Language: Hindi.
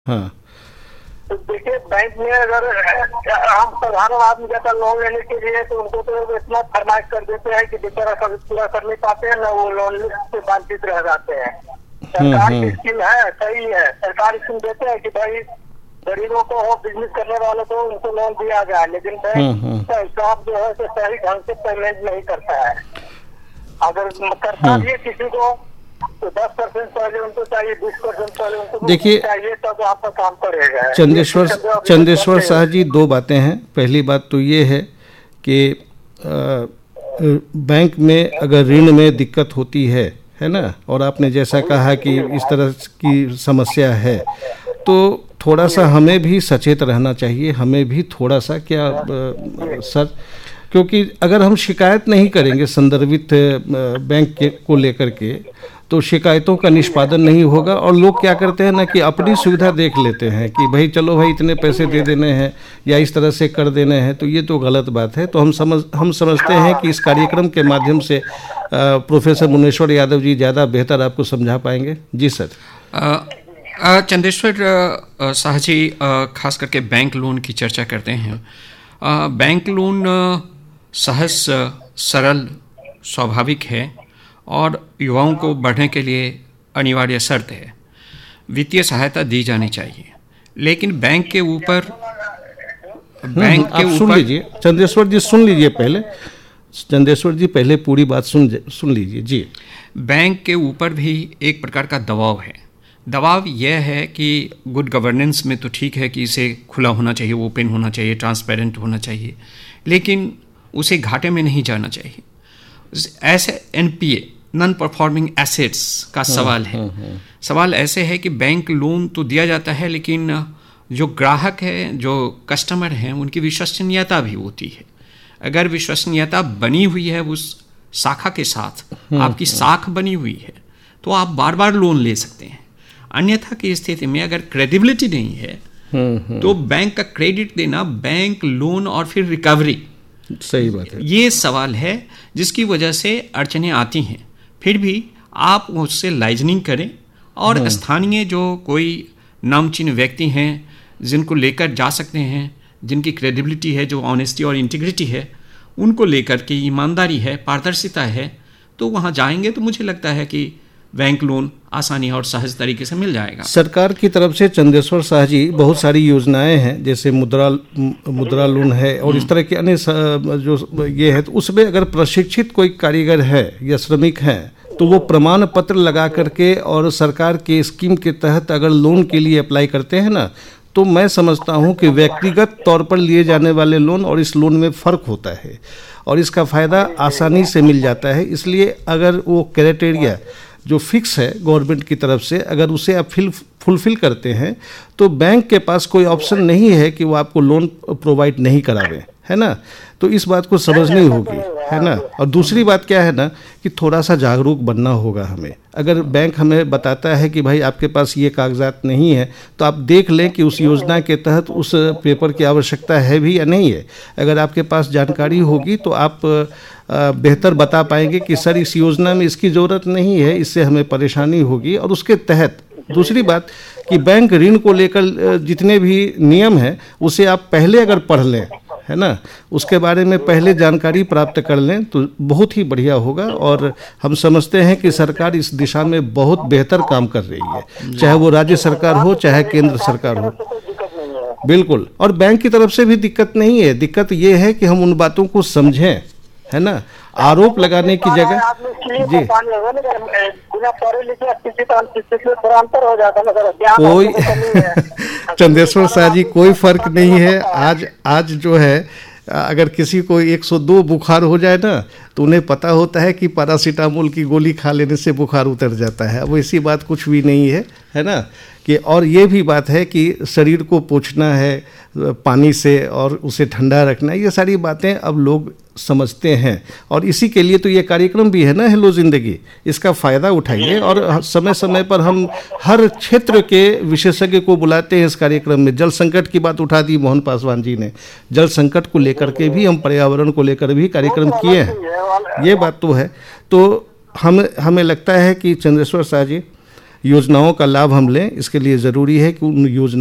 हाँ। तो देखिए, बैंक में अगर हम साधारण आदमी जाता लोन लेने के लिए तो उनको तो इतना फरमाइश कर देते हैं कि बेचारा कभी पूरा कर नहीं पाते हैं, ना वो लोन से वंचित रह जाते हैं। सरकार की स्कीम है, सही है, सरकार स्कीम देते हैं कि भाई गरीबों को हो, बिजनेस करने वालों को उनको लोन दिया जाए, लेकिन बैंक स्टाफ जो है सही ढंग से पेमेंट नहीं करता है। अगर करता भी किसी को तो 10% पहले उनको चाहिए, 20% पहले उनको देखिए, चाहिए, तब आपका काम करेगा। चंदेश्वर शाह जी, दो बातें हैं। पहली बात तो ये है कि बैंक में अगर ऋण में दिक्कत होती है ना, और आपने जैसा कहा कि इस तरह की समस्या है, तो थोड़ा सा हमें भी सचेत रहना चाहिए। हमें भी थोड़ा सा सर, क्योंकि अगर हम शिकायत नहीं करेंगे संदर्भित बैंक को लेकर के, तो शिकायतों का निष्पादन नहीं होगा। और लोग क्या करते हैं ना कि अपनी सुविधा देख लेते हैं कि भाई चलो भाई इतने पैसे दे देने हैं या इस तरह से कर देने हैं, तो ये तो गलत बात है। तो हम समझते हैं कि इस कार्यक्रम के माध्यम से प्रोफेसर मुनेश्वर यादव जी ज़्यादा बेहतर आपको समझा पाएंगे। जी सर। चंदेश्वर शाह जी खास करके बैंक लोन की चर्चा करते हैं। बैंक लोन सहज, सरल, स्वाभाविक है और युवाओं को बढ़ने के लिए अनिवार्य शर्त है। वित्तीय सहायता दी जानी चाहिए, लेकिन बैंक के ऊपर सुन लीजिए चंदेश्वर जी, सुन लीजिए पहले। चंदेश्वर जी पहले पूरी बात सुन लीजिए जी। बैंक के ऊपर भी एक प्रकार का दबाव है। दबाव यह है कि गुड गवर्नेंस में तो ठीक है कि इसे खुला होना चाहिए, ओपन होना चाहिए, ट्रांसपेरेंट होना चाहिए, लेकिन उसे घाटे में नहीं जाना चाहिए। ऐसे एनपीए, नॉन परफॉर्मिंग एसेट्स का सवाल है। सवाल ऐसे है कि बैंक लोन तो दिया जाता है, लेकिन जो ग्राहक है, जो कस्टमर हैं, उनकी विश्वसनीयता भी होती है। अगर विश्वसनीयता बनी हुई है उस शाखा के साथ, आपकी साख बनी हुई है, तो आप बार बार लोन ले सकते हैं। अन्यथा की स्थिति में अगर क्रेडिबिलिटी नहीं है तो बैंक का क्रेडिट देना, बैंक लोन और फिर रिकवरी, सही बात है, ये सवाल है जिसकी वजह से अड़चनें आती हैं। फिर भी आप उससे लाइजनिंग करें और स्थानीय जो कोई नामचीन व्यक्ति हैं जिनको लेकर जा सकते हैं, जिनकी क्रेडिबिलिटी है, जो ऑनेस्टी और इंटीग्रिटी है, उनको लेकर के ईमानदारी है, पारदर्शिता है, तो वहाँ जाएंगे तो मुझे लगता है कि बैंक लोन आसानी और सहज तरीके से मिल जाएगा। सरकार की तरफ से चंदेश्वर शाह जी बहुत सारी योजनाएं हैं, जैसे मुद्रा लोन है और इस तरह के अन्य जो ये है, तो उसमें अगर प्रशिक्षित कोई कारीगर है या श्रमिक हैं तो वो प्रमाण पत्र लगा करके और सरकार के स्कीम के तहत अगर लोन के लिए अप्लाई करते हैं ना, तो मैं समझता हूं कि व्यक्तिगत तौर पर लिए जाने वाले लोन और इस लोन में फ़र्क होता है और इसका फ़ायदा आसानी से मिल जाता है। इसलिए अगर वो क्राइटेरिया जो फिक्स है गवर्नमेंट की तरफ से, अगर उसे आप फुलफिल करते हैं तो बैंक के पास कोई ऑप्शन नहीं है कि वो आपको लोन प्रोवाइड नहीं करावे, है ना। तो इस बात को समझनी होगी, है ना। और दूसरी बात क्या है ना कि थोड़ा सा जागरूक बनना होगा हमें। अगर बैंक हमें बताता है कि भाई आपके पास ये कागजात नहीं है, तो आप देख लें कि उस योजना के तहत उस पेपर की आवश्यकता है भी या नहीं है। अगर आपके पास जानकारी होगी तो आप बेहतर बता पाएंगे कि सर इस योजना में इसकी ज़रूरत नहीं है, इससे हमें परेशानी होगी। और उसके तहत दूसरी बात कि बैंक ऋण को लेकर जितने भी नियम हैं उसे आप पहले अगर पढ़ लें, है ना, उसके बारे में पहले जानकारी प्राप्त कर लें तो बहुत ही बढ़िया होगा। और हम समझते हैं कि सरकार इस दिशा में बहुत बेहतर काम कर रही है, चाहे वो राज्य सरकार हो चाहे केंद्र सरकार हो। बिल्कुल। और बैंक की तरफ से भी दिक्कत नहीं है। दिक्कत ये है कि हम उन बातों को समझें, है ना, आरोप लगाने की जगह। जी, कोई चंदेश्वर शाह जी कोई फर्क नहीं है। आज जो है अगर किसी को 102 बुखार हो जाए ना, तो उन्हें पता होता है कि पैरासीटामोल की गोली खा लेने से बुखार उतर जाता है। अब ऐसी बात कुछ भी नहीं है ना। कि और ये भी बात है कि शरीर को पोंछना है पानी से और उसे ठंडा रखना है, ये सारी बातें अब लोग समझते हैं। और इसी के लिए तो ये कार्यक्रम भी है ना, हेलो ज़िंदगी, इसका फ़ायदा उठाइए। और समय समय पर हम हर क्षेत्र के विशेषज्ञ को बुलाते हैं इस कार्यक्रम में। जल संकट की बात उठा दी मोहन पासवान जी ने, जल संकट को लेकर के भी हम, पर्यावरण को लेकर भी कार्यक्रम किए हैं, ये बात तो है। तो हमें लगता है कि चंदेश्वर शाह जी योजनाओं का लाभ हम लें। इसके लिए ज़रूरी है कि उन योजना